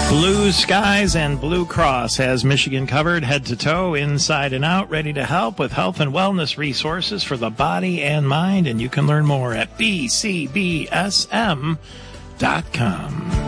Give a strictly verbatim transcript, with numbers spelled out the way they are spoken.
Blue Skies and Blue Cross has Michigan covered head to toe, inside and out, ready to help with health and wellness resources for the body and mind. And you can learn more at b c b s m dot com.